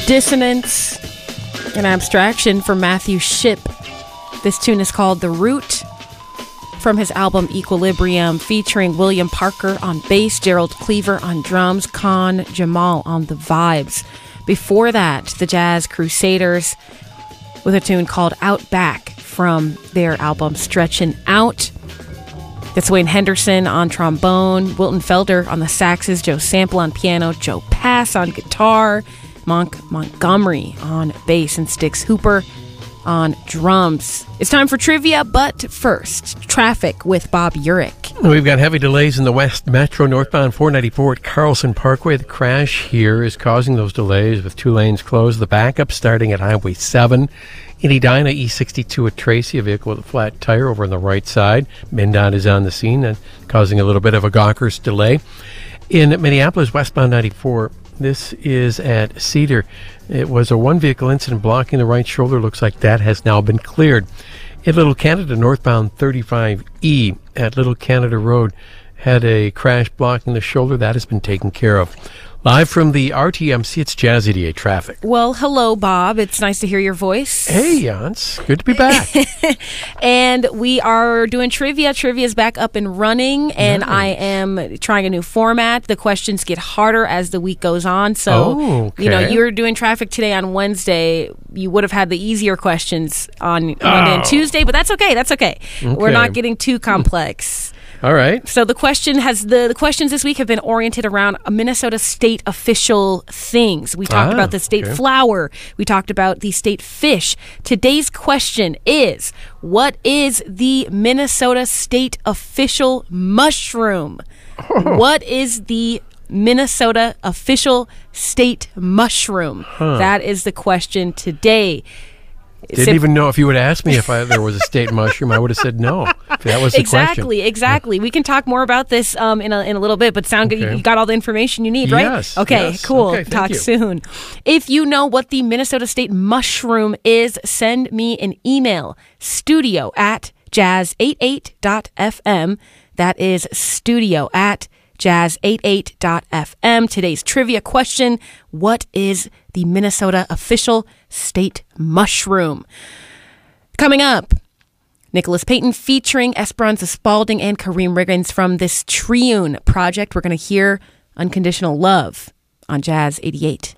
Dissonance, an abstraction from Matthew Shipp. This tune is called The Root, from his album Equilibrium, featuring William Parker on bass, Gerald Cleaver on drums, Khan Jamal on the vibes. Before that, the Jazz Crusaders with a tune called Outback from their album Stretchin' Out. That's Wayne Henderson on trombone, Wilton Felder on the saxes, Joe Sample on piano, Joe Pass on guitar, Monk Montgomery on bass, and Styx Hooper on drums. It's time for trivia, but first, traffic with Bob Urich. We've got heavy delays in the West Metro northbound 494 at Carlson Parkway. The crash here is causing those delays with 2 lanes closed. The backup starting at Highway 7. In Edina, E62 at Tracy, a vehicle with a flat tire over on the right side. MnDOT is on the scene and causing a little bit of a Gawker's delay. In Minneapolis, westbound 94, this is at Cedar. It was a one-vehicle incident blocking the right shoulder. Looks like that has now been cleared. In Little Canada, northbound 35E at Little Canada Road had a crash blocking the shoulder. That has been taken care of. Live from the RTMC, it's Jazz 88 Traffic. Well, hello, Bob. It's nice to hear your voice. Hey, Jans. Good to be back. And we are doing trivia. Trivia is back up and running, and nice. I am trying a new format. The questions get harder as the week goes on. So, you're doing traffic today on Wednesday. You would have had the easier questions on Monday and Tuesday, but that's okay. That's okay. We're not getting too complex. All right. So the questions this week have been oriented around Minnesota state official things. We talked about the state flower. We talked about the state fish. Today's question is, what is the Minnesota state official mushroom? What is the Minnesota official state mushroom? That is the question today. Didn't even know if you would ask me if there was a state mushroom. I would have said no. If that was the question. Exactly. We can talk more about this in a little bit, but sound good. You got all the information you need, right? Yes. Okay, yes. cool. Okay, talk soon. If you know what the Minnesota state mushroom is, send me an email. studio@jazz88.fm. That is studio@jazz88.fm. Today's trivia question: what is the Minnesota official state mushroom? Coming up, Nicholas Payton featuring Esperanza Spalding and Kareem Riggins from this Triune project. We're going to hear Unconditional Love on Jazz 88.